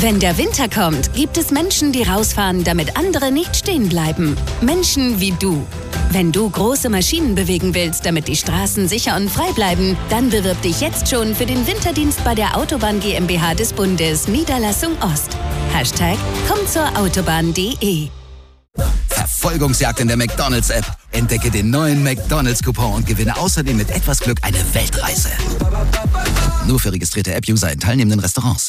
Wenn der Winter kommt, gibt es Menschen, die rausfahren, damit andere nicht stehen bleiben. Menschen wie du. Wenn du große Maschinen bewegen willst, damit die Straßen sicher und frei bleiben, dann bewirb dich jetzt schon für den Winterdienst bei der Autobahn GmbH des Bundes, Niederlassung Ost. #kommzurautobahn.de. Verfolgungsjagd in der McDonald's-App. Entdecke den neuen McDonald's-Coupon und gewinne außerdem mit etwas Glück eine Weltreise. Nur für registrierte App-User in teilnehmenden Restaurants.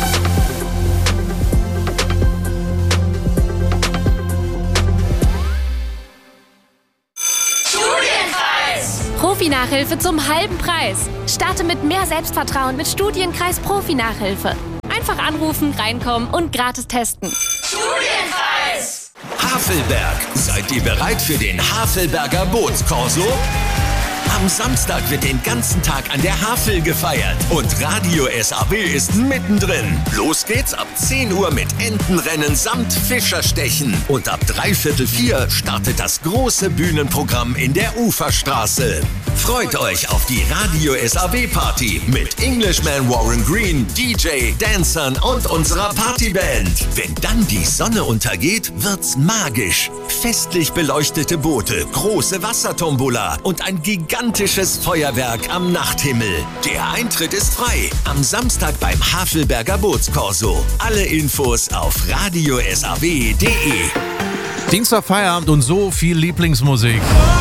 Profi-Nachhilfe zum halben Preis. Starte mit mehr Selbstvertrauen mit Studienkreis Profi-Nachhilfe. Einfach anrufen, reinkommen und gratis testen. Studienkreis! Havelberg. Seid ihr bereit für den Havelberger Bootskorso? Am Samstag wird den ganzen Tag an der Havel gefeiert und Radio SAW ist mittendrin. Los geht's ab 10 Uhr mit Entenrennen samt Fischerstechen. Und ab 3/4 startet das große Bühnenprogramm in der Uferstraße. Freut euch auf die Radio SAW Party mit Englishman Warren Green, DJ, Dancern und unserer Partyband. Wenn dann die Sonne untergeht, wird's magisch. Festlich beleuchtete Boote, große Wassertombola und ein gigantisches Feuerwerk am Nachthimmel. Der Eintritt ist frei. Am Samstag beim Havelberger Bootskorso. Alle Infos auf radiosaw.de. Dienstag Feierabend und so viel Lieblingsmusik.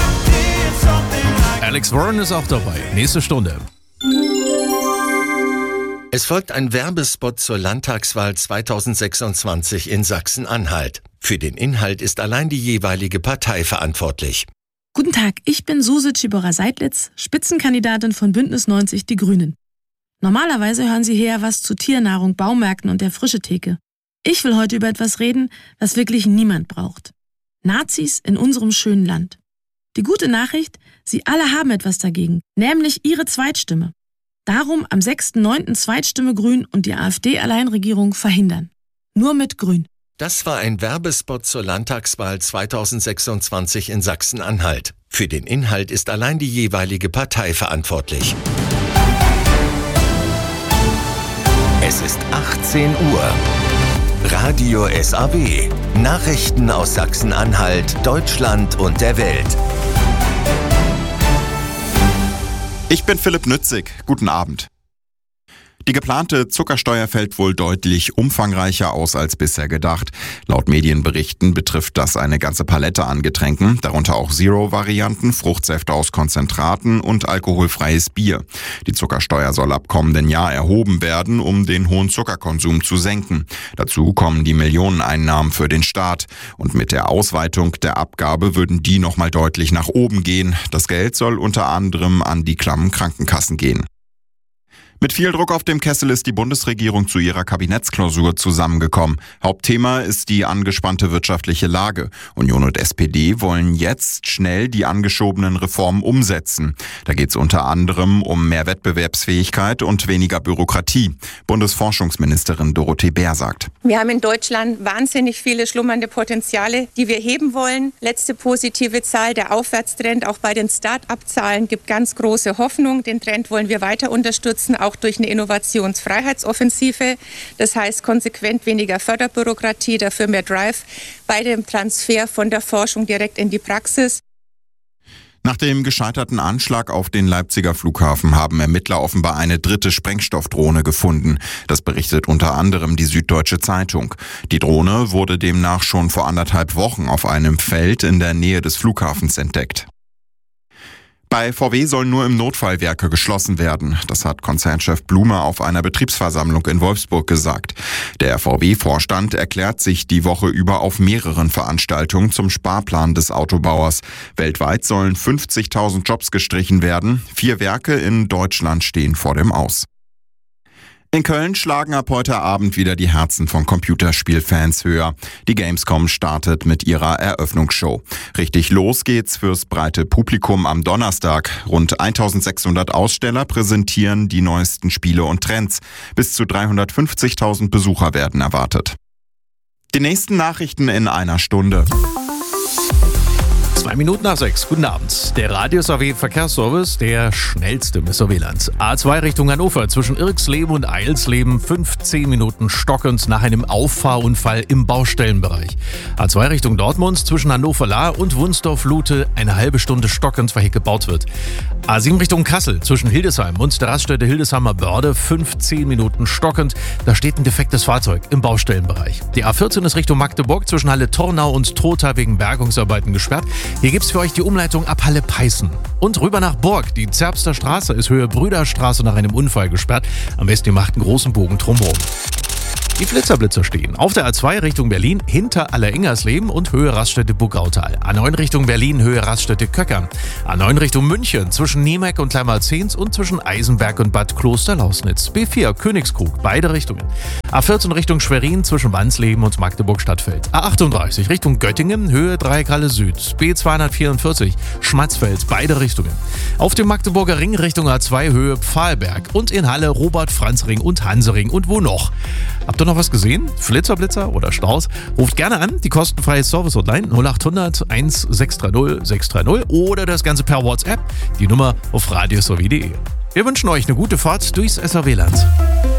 Alex Warren ist auch dabei. Nächste Stunde. Es folgt ein Werbespot zur Landtagswahl 2026 in Sachsen-Anhalt. Für den Inhalt ist allein die jeweilige Partei verantwortlich. Guten Tag, ich bin Suse Tschibora-Seidlitz, Spitzenkandidatin von Bündnis 90 Die Grünen. Normalerweise hören Sie hier was zu Tiernahrung, Baumärkten und der Frischetheke. Ich will heute über etwas reden, was wirklich niemand braucht. Nazis in unserem schönen Land. Die gute Nachricht, Sie alle haben etwas dagegen, nämlich Ihre Zweitstimme. Darum am 6.9. Zweitstimme Grün und die AfD-Alleinregierung verhindern. Nur mit Grün. Das war ein Werbespot zur Landtagswahl 2026 in Sachsen-Anhalt. Für den Inhalt ist allein die jeweilige Partei verantwortlich. Es ist 18 Uhr. Radio SAW. Nachrichten aus Sachsen-Anhalt, Deutschland und der Welt. Ich bin Philipp Nützig. Guten Abend. Die geplante Zuckersteuer fällt wohl deutlich umfangreicher aus als bisher gedacht. Laut Medienberichten betrifft das eine ganze Palette an Getränken, darunter auch Zero-Varianten, Fruchtsäfte aus Konzentraten und alkoholfreies Bier. Die Zuckersteuer soll ab kommenden Jahr erhoben werden, um den hohen Zuckerkonsum zu senken. Dazu kommen die Millioneneinnahmen für den Staat. Und mit der Ausweitung der Abgabe würden die nochmal deutlich nach oben gehen. Das Geld soll unter anderem an die klammen Krankenkassen gehen. Mit viel Druck auf dem Kessel ist die Bundesregierung zu ihrer Kabinettsklausur zusammengekommen. Hauptthema ist die angespannte wirtschaftliche Lage. Union und SPD wollen jetzt schnell die angeschobenen Reformen umsetzen. Da geht es unter anderem um mehr Wettbewerbsfähigkeit und weniger Bürokratie. Bundesforschungsministerin Dorothee Bär sagt: Wir haben in Deutschland wahnsinnig viele schlummernde Potenziale, die wir heben wollen. Letzte positive Zahl, der Aufwärtstrend auch bei den Start-up-Zahlen gibt ganz große Hoffnung. Den Trend wollen wir weiter unterstützen, auch durch eine Innovationsfreiheitsoffensive. Das heißt konsequent weniger Förderbürokratie, dafür mehr Drive bei dem Transfer von der Forschung direkt in die Praxis. Nach dem gescheiterten Anschlag auf den Leipziger Flughafen haben Ermittler offenbar eine dritte Sprengstoffdrohne gefunden. Das berichtet unter anderem die Süddeutsche Zeitung. Die Drohne wurde demnach schon vor 1,5 Wochen auf einem Feld in der Nähe des Flughafens entdeckt. Bei VW sollen nur im Notfall Werke geschlossen werden. Das hat Konzernchef Blume auf einer Betriebsversammlung in Wolfsburg gesagt. Der VW-Vorstand erklärt sich die Woche über auf mehreren Veranstaltungen zum Sparplan des Autobauers. Weltweit sollen 50.000 Jobs gestrichen werden. 4 Werke in Deutschland stehen vor dem Aus. In Köln schlagen ab heute Abend wieder die Herzen von Computerspielfans höher. Die Gamescom startet mit ihrer Eröffnungsshow. Richtig los geht's fürs breite Publikum am Donnerstag. Rund 1.600 Aussteller präsentieren die neuesten Spiele und Trends. Bis zu 350.000 Besucher werden erwartet. Die nächsten Nachrichten in einer Stunde. 5:02. Guten Abend. Der Radio-SAW-Verkehrsservice, der schnellste im SAW-Land. A2 Richtung Hannover, zwischen Irxleben und Eilsleben, 15 Minuten stockend nach einem Auffahrunfall im Baustellenbereich. A2 Richtung Dortmund, zwischen Hannover-Lahr und Wunsdorf-Lute, eine halbe Stunde stockend, weil hier gebaut wird. A7 Richtung Kassel, zwischen Hildesheim und der Raststätte Hildesheimer Börde, 15 Minuten stockend. Da steht ein defektes Fahrzeug im Baustellenbereich. Die A14 ist Richtung Magdeburg, zwischen Halle-Tornau und Trotha wegen Bergungsarbeiten gesperrt. Hier gibt's für euch die Umleitung ab Halle-Peißen. Und rüber nach Burg. Die Zerbster Straße ist Höhe Brüderstraße nach einem Unfall gesperrt. Am besten ihr macht einen großen Bogen drumherum. Die Flitzer stehen auf der A2 Richtung Berlin hinter Alleringersleben und Höhe Raststätte Buckautal. A9 Richtung Berlin, Höhe Raststätte Köckern. A9 Richtung München zwischen Niemek und Kleinmalzens und zwischen Eisenberg und Bad Klosterlausnitz. B4 Königskrug, beide Richtungen. A14 Richtung Schwerin zwischen Wansleben und Magdeburg-Stadtfeld. A38 Richtung Göttingen, Höhe Dreieckhalle Süd. B244 Schmatzfeld, beide Richtungen. Auf dem Magdeburger Ring Richtung A2 Höhe Pfahlberg und in Halle Robert-Franz-Ring und Hansering und wo noch? Habt ihr noch was gesehen? Flitzer oder Staus? Ruft gerne an, die kostenfreie Service-Hotline 0800 1630 630 oder das Ganze per WhatsApp, die Nummer auf radiosaw.de. Wir wünschen euch eine gute Fahrt durchs SAW-Land.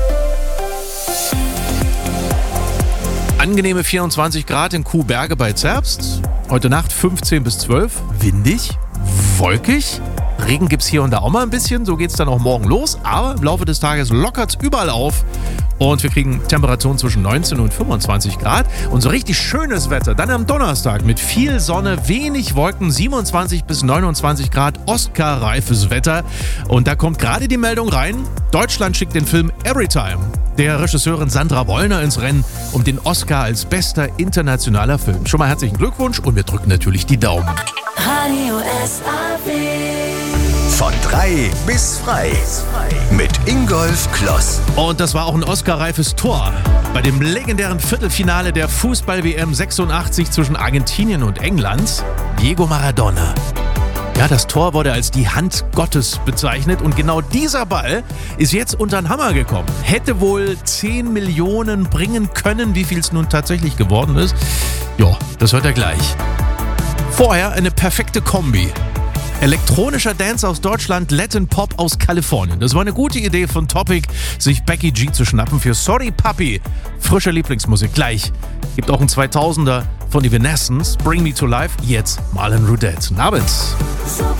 Angenehme 24 Grad in Kuhberge bei Zerbst. Heute Nacht 15 bis 12. Windig, wolkig. Regen gibt's hier und da auch mal ein bisschen. So geht's dann auch morgen los. Aber im Laufe des Tages lockert's überall auf. Und wir kriegen Temperaturen zwischen 19 und 25 Grad. Und so richtig schönes Wetter dann am Donnerstag mit viel Sonne, wenig Wolken, 27 bis 29 Grad, Oscar-reifes Wetter. Und da kommt gerade die Meldung rein, Deutschland schickt den Film Everytime der Regisseurin Sandra Wollner ins Rennen um den Oscar als bester internationaler Film. Schon mal herzlichen Glückwunsch und wir drücken natürlich die Daumen. Radio SAW. Von 3 bis frei. Mit Ingolf Kloss. Und das war auch ein Oscar-reifes Tor bei dem legendären Viertelfinale der Fußball-WM 86 zwischen Argentinien und England. Diego Maradona. Ja, das Tor wurde als die Hand Gottes bezeichnet und genau dieser Ball ist jetzt unter den Hammer gekommen. Hätte wohl 10 Millionen bringen können, wie viel es nun tatsächlich geworden ist. Ja, das hört ihr gleich. Vorher eine perfekte Kombi. Elektronischer Dance aus Deutschland, Latin Pop aus Kalifornien. Das war eine gute Idee von Topic, sich Becky G zu schnappen für Sorry Papi. Frische Lieblingsmusik gleich. Gibt auch einen 2000er von Evanescence, Bring Me to Life, jetzt Marlon Rudette. Guten Abend.